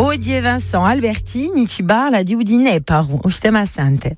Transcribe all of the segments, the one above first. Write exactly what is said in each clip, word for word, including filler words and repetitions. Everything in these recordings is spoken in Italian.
Oggi è Vincent Albertini ci parla di Udine Paru, o sistema sante.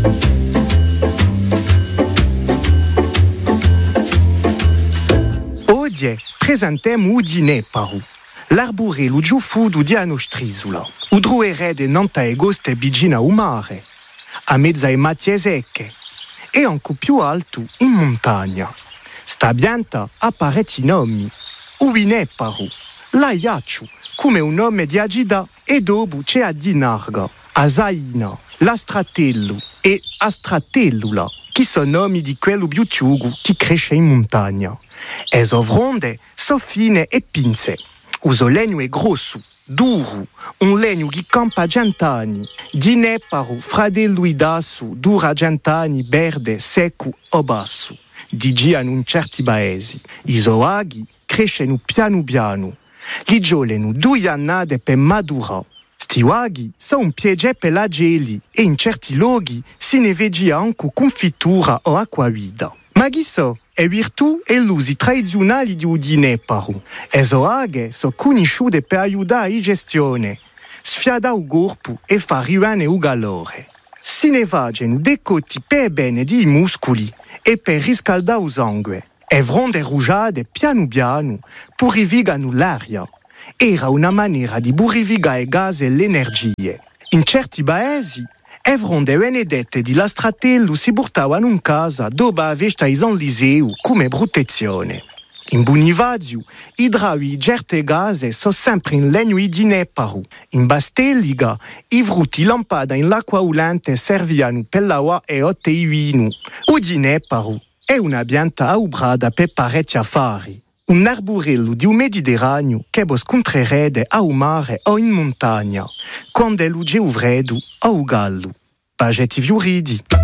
Oggi presentiamo Udine Paru, l'arborello giufudo di Anostrisula, udruere de nanta e goste bigina u mare, a mezza e macchie secche, e anche più alto in montagna. Sta pianta ha parecchi nomi. Udine Paru, la Iacciu, come un nome di agida, e dopo c'è a Dinarga, Azaina, l'Astratello e Astratellula, che sono nomi di quello biutiugo che cresce in montagna. E sovronde sono fine e pinze. Uso legno è grosso, duro, un legno che campa cent'anni. Udine Paru, fradello idasso, dura cent'anni, verde, secco o basso. Digiano in certi paesi. I soaghi crescono piano piano. Li gioleno due annate per madurare. Sti uaghi sono un piede per la geli e in certi luoghi si ne vede anche confittura o acquavida. Ma chi so, è virtù e l'usi tradizionali di Udine Paru. E soaghe sono conosciute per aiutare in gestione, sfiada il corpo e far rimanere il calore. Si ne vagano decotti per bene di muscoli e per riscaldare il sangue. E fronde rugiade piano piano purificano l'aria. Era una maniera di purificare gas e l'energia. In certi paesi, le fronde benedette di Lastratello si portavano in casa dopo aver stato in liceo come protezione. In Bonifacio, i draui certe case sono sempre in legno di Udine Paru. In Bastelliga, i frutti lampada in l'acqua ulante servivano per l'acqua e otte i vino. Udine Paru è una pianta aubrata per parecchi affari. Un arborello di un Mediterraneo che voi scontrerete a un mare o in montagna, quando è luce o freddo o gallo. Pagetti fioridi.